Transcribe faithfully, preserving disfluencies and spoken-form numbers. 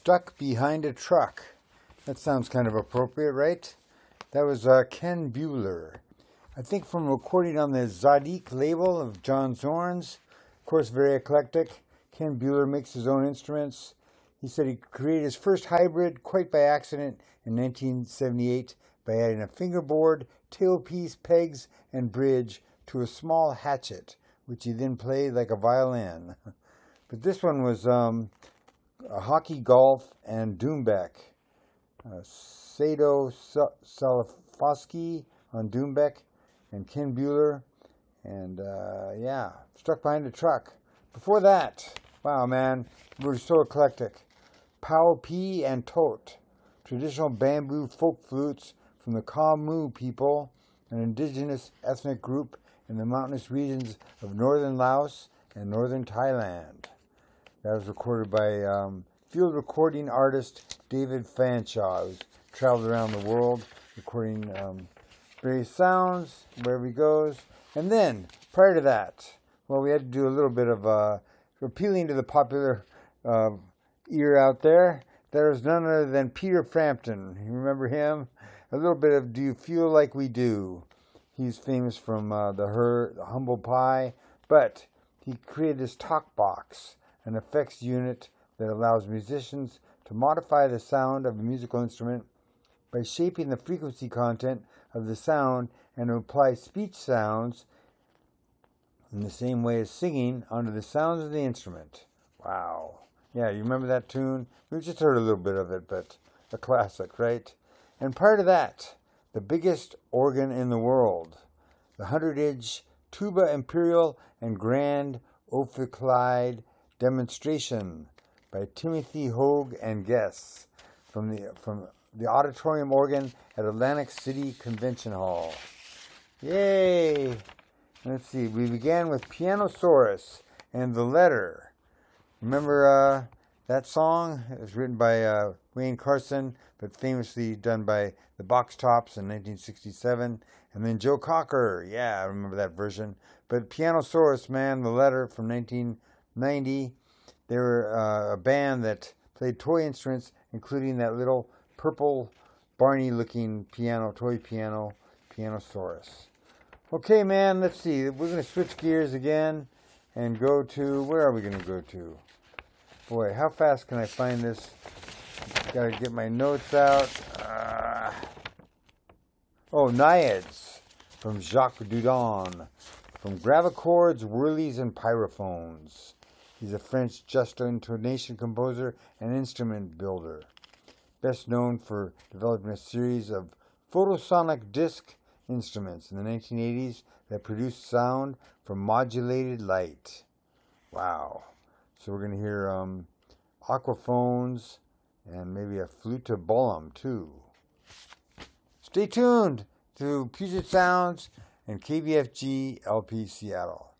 Stuck Behind a Truck. That sounds kind of appropriate, right? That was uh, Ken Bueller. I think from recording on the Zadig label of John Zorn's. Of course, very eclectic. Ken Bueller makes his own instruments. He said he created his first hybrid quite by accident in nineteen seventy-eight by adding a fingerboard, tailpiece, pegs, and bridge to a small hatchet, which he then played like a violin. But this one was um, a Hockey Golf and Doombeck. Uh, Sado Salafosky on Doombeck and Ken Bueller. And uh, yeah, Stuck Behind a Truck. Before that, wow, man, we're so eclectic. Pao Pi and Tot, traditional bamboo folk flutes from the Kamu people, an indigenous ethnic group in the mountainous regions of northern Laos and northern Thailand. That was recorded by um, field recording artist David Fanshawe, who's traveled around the world recording um, various sounds wherever he goes. And then, prior to that, well, we had to do a little bit of uh, appealing to the popular uh, ear out there. There was none other than Peter Frampton. You remember him? A little bit of Do You Feel Like We Do? He's famous from uh, the, Her, the Humble Pie, but he created this talk box, an effects unit that allows musicians to modify the sound of a musical instrument by shaping the frequency content of the sound and to apply speech sounds in the same way as singing onto the sounds of the instrument. Wow. Yeah, you remember that tune? We've just heard a little bit of it, but a classic, right? And prior to that, the biggest organ in the world, the hundred-inch Tuba Imperial and Grand Ophicleide Demonstration by Timothy Hoag and guests from the from the auditorium organ at Atlantic City Convention Hall. Yay! Let's see, we began with Pianosaurus and The Letter. Remember uh, that song? It was written by uh, Wayne Carson, but famously done by the Box Tops in nineteen sixty-seven. And then Joe Cocker, yeah, I remember that version. But Pianosaurus, man, The Letter from nineteen ninety. They were uh, a band that played toy instruments, including that little purple Barney-looking piano, toy piano, Pianosaurus. Okay, man, let's see. We're going to switch gears again and go to, where are we going to go to? Boy, how fast can I find this? Got to get my notes out. Uh, oh, Naiads from Jacques Dudon. From Gravichords, Whirlies, and Pyrophones. He's a French just-intonation composer and instrument builder. Best known for developing a series of photosonic disc instruments in the nineteen eighties that produced sound from modulated light. Wow. So we're going to hear um, aquaphones and maybe a flutibolum too. Stay tuned to Puget Sounds and K B F G L P Seattle.